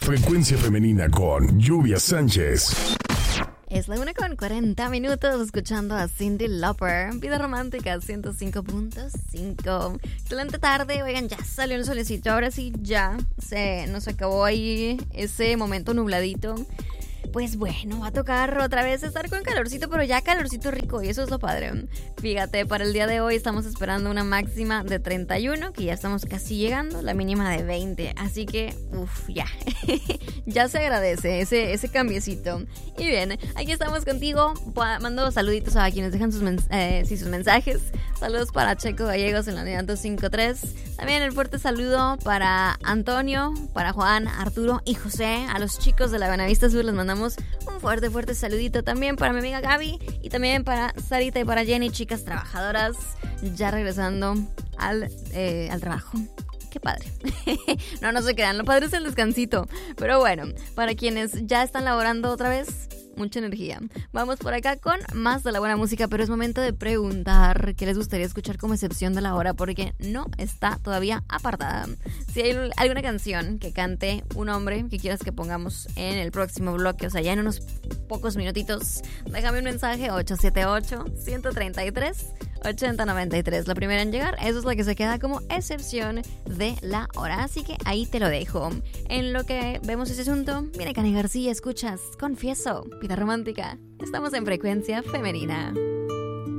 Frecuencia Femenina con Lluvia Sánchez. Es la 1:40 escuchando a Cyndi Lauper, Vida Romántica 105.5. Excelente tarde, oigan, ya salió el solecito, ahora sí ya se nos acabó ahí ese momento nubladito. Pues bueno, va a tocar otra vez estar con calorcito, pero ya calorcito rico, y eso es lo padre. Fíjate, para el día de hoy estamos esperando una máxima de 31, que ya estamos casi llegando, la mínima de 20. Así que, ya. Ya se agradece ese cambiecito. Y bien, aquí estamos contigo. Mando saluditos a quienes dejan sus mensajes. Saludos para Checo Gallegos en la unidad 253. También el fuerte saludo para Antonio, para Juan, Arturo y José. A los chicos de la Buenavista Sur les mandamos un fuerte saludito. También para mi amiga Gaby y también para Sarita y para Jenny, chicas trabajadoras, ya regresando al trabajo. Qué padre. No se crean, lo padre es el descansito. Pero bueno, para quienes ya están laborando otra vez, mucha energía. Vamos por acá con más de la buena música, pero es momento de preguntar qué les gustaría escuchar como excepción de la hora, porque no está todavía apartada. Si hay alguna canción que cante un hombre que quieras que pongamos en el próximo bloque, o sea, ya en unos pocos minutitos, déjame un mensaje 878-133-8093. La primera en llegar, eso es la que se queda como excepción de la hora, así que ahí te lo dejo. En lo que vemos ese asunto, viene Cani García, escuchas Confieso, Vida Romántica. Estamos en Frecuencia Femenina.